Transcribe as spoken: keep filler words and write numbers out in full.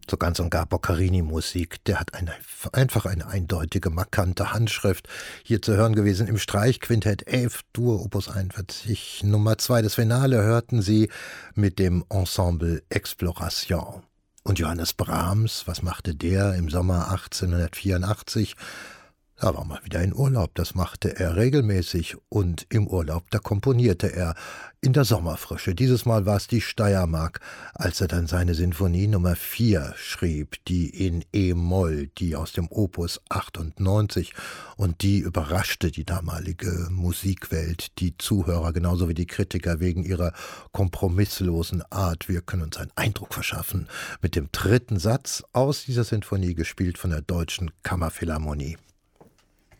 So ganz und gar Boccherini-Musik. Der hat eine, einfach eine eindeutige, markante Handschrift. Hier zu hören gewesen im Streichquintett F-Dur, Opus einundvierzig, Nummer zwei. Das Finale hörten Sie mit dem Ensemble Exploration. Und Johannes Brahms, was machte der im Sommer achtzehnhundertvierundachtzig? Da war mal wieder in Urlaub, das machte er regelmäßig, und im Urlaub, da komponierte er in der Sommerfrische. Dieses Mal war es die Steiermark, als er dann seine Sinfonie Nummer vier schrieb, die in E-Moll, die aus dem Opus achtundneunzig, und die überraschte die damalige Musikwelt, die Zuhörer genauso wie die Kritiker wegen ihrer kompromisslosen Art. Wir können uns einen Eindruck verschaffen mit dem dritten Satz aus dieser Sinfonie, gespielt von der Deutschen Kammerphilharmonie.